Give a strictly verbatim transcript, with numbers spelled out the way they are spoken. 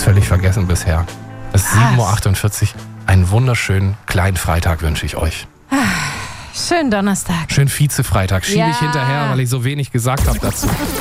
völlig vergessen bisher. Es ist sieben Uhr achtundvierzig. Einen wunderschönen kleinen Freitag wünsche ich euch. Schönen Donnerstag. Schön Vize-Freitag. Schiebe Ja. ich hinterher, weil ich so wenig gesagt habe dazu.